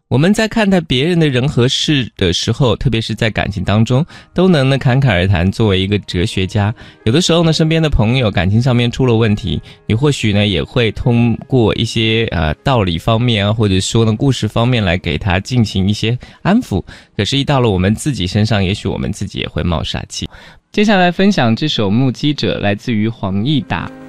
我们在看待别人的人和事的时候，特别是在感情当中，都能呢侃侃而谈。作为一个哲学家，有的时候呢，身边的朋友感情上面出了问题，你或许呢也会通过一些道理方面啊，或者说呢故事方面来给他进行一些安抚。可是，一到了我们自己身上，也许我们自己也会冒傻气。接下来分享这首《目击者》，来自于黄义达。